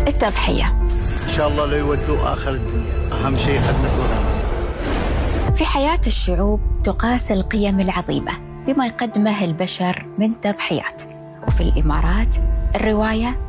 التضحية. إن شاء الله لا يودوا آخر الدنيا، أهم شيء خدمة. في حياة الشعوب تقاس القيم العظيمة بما يقدمه البشر من تضحيات، وفي الإمارات الرواية